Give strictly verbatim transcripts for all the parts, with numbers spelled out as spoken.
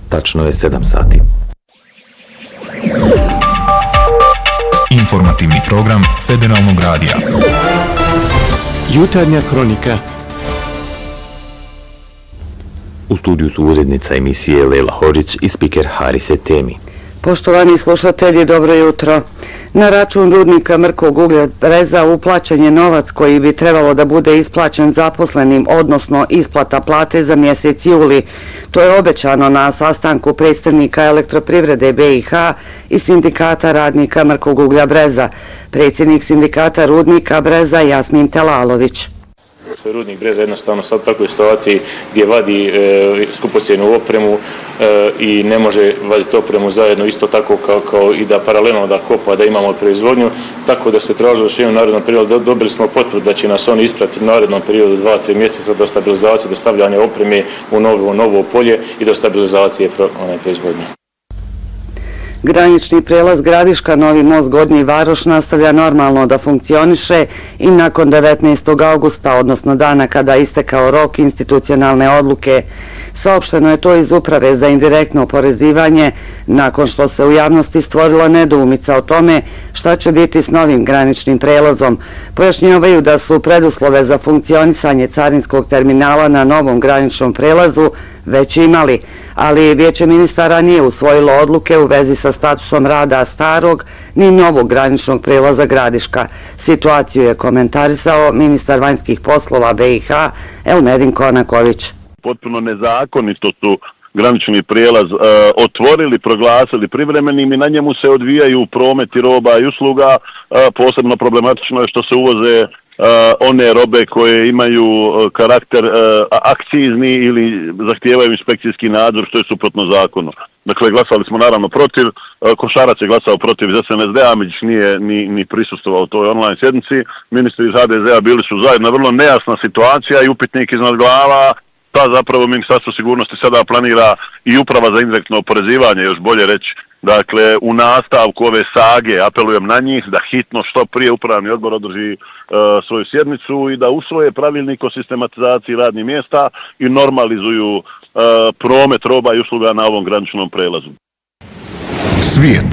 Tačno je sedam sati. Informativni program Federalnog radija. Jutarnja kronika. U studiju su urednica emisije Lela Hodžić i spiker Harise Temi. Poštovani slušatelji, dobro jutro. Na račun rudnika Mrkog uglja Breza uplaćen je novac koji bi trebalo da bude isplaćen zaposlenim, odnosno isplata plate za mjesec juli. To je obećano na sastanku predstavnika Elektroprivrede B i H i sindikata radnika Mrkog uglja Breza. Predsjednik sindikata rudnika Breza Jasmin Telalović. Rudnik Breza jednostavno sad u takvoj situaciji gdje vadi e, skupocjenu opremu e, i ne može vaditi opremu zajedno isto tako kao, kao i da paralelno da kopa, da imamo proizvodnju, tako da se tražilo još u narednom periodu. Dobili smo potvrdu da će nas oni ispratiti u narednom periodu dva do tri mjeseca do stabilizacije, do stavljanja opreme u novo, novo polje i do stabilizacije pro, one proizvodnje. Granični prelaz Gradiška Novi Most Gornji Varoš nastavlja normalno da funkcioniše i nakon devetnaestog augusta, odnosno dana kada je istekao rok institucionalne odluke. Saopšteno je to iz Uprave za indirektno oporezivanje nakon što se u javnosti stvorila nedoumica o tome šta će biti s novim graničnim prelazom. Pojašnjavaju da su preduslove za funkcionisanje carinskog terminala na novom graničnom prelazu već imali, ali Vijeće ministara nije usvojilo odluke u vezi sa statusom rada starog ni novog graničnog prelaza Gradiška. Situaciju je komentarisao ministar vanjskih poslova B i H Elmedin Konaković. Potpuno nezakonito su granični prijelaz e, otvorili, proglasili privremenim i na njemu se odvijaju prometi roba i usluga. E, posebno problematično je što se uvoze Uh, one robe koje imaju uh, karakter uh, akcizni ili zahtijevaju inspekcijski nadzor, što je suprotno zakonu. Dakle, glasali smo naravno protiv, uh, Košarac je glasao protiv iz S N S D-a, međutim nije ni, ni prisustvovao toj online sjednici. Ministri iz H D Z-a bili su zajedno, vrlo nejasna situacija i upitnik iznad glava. Ta zapravo Ministarstvo sigurnosti sada planira i Uprava za indirektno oporezivanje, još bolje reći. Dakle, u nastavku ove sage apelujem na njih da hitno što prije upravni odbor održi uh, svoju sjednicu i da usvoje pravilnik o sistematizaciji radnih mjesta i normalizuju uh, promet roba i usluga na ovom graničnom prelazu. Svijet.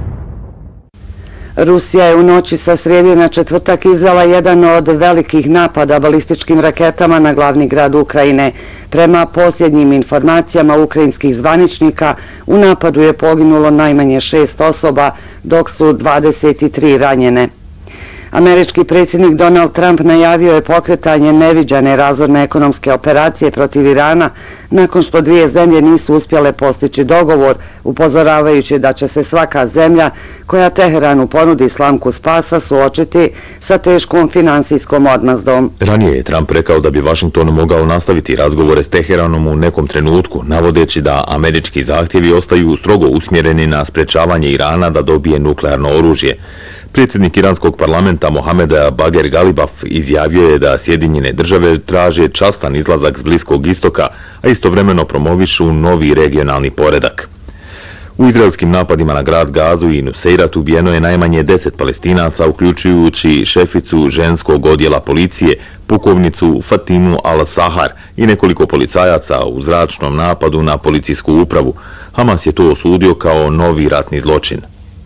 Rusija je u noći sa srijede na četvrtak izvela jedan od velikih napada balističkim raketama na glavni grad Ukrajine. Prema posljednjim informacijama ukrajinskih zvaničnika, u napadu je poginulo najmanje šest osoba, dok su dvadeset tri ranjene. Američki predsjednik Donald Trump najavio je pokretanje neviđane razorne ekonomske operacije protiv Irana nakon što dvije zemlje nisu uspjele postići dogovor, upozoravajući da će se svaka zemlja koja Teheranu ponudi slamku spasa suočiti sa teškom finansijskom odmazdom. Ranije je Trump rekao da bi Washington mogao nastaviti razgovore s Teheranom u nekom trenutku, navodeći da američki zahtjevi ostaju strogo usmjereni na sprečavanje Irana da dobije nuklearno oružje. Predsjednik iranskog parlamenta Mohamed Bager Galibaf izjavio je da Sjedinjene države traže častan izlazak s Bliskog istoka, a istovremeno promovišu novi regionalni poredak. U izraelskim napadima na grad Gazu i Nuseirat ubijeno je najmanje deset Palestinaca, uključujući šeficu ženskog odjela policije, pukovnicu Fatimu al-Sahar i nekoliko policajaca u zračnom napadu na policijsku upravu. Hamas je to osudio kao novi ratni zločin.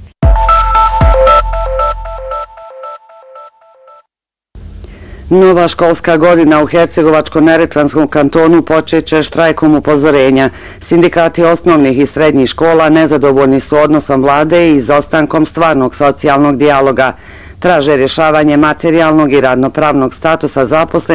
Nova školska godina u Hercegovačko-neretvanskom kantonu počeće štrajkom upozorenja. Sindikati osnovnih i srednjih škola nezadovoljni su odnosom vlade i izostankom stvarnog socijalnog dijaloga. Traže rješavanje materijalnog i radnopravnog statusa zaposlenih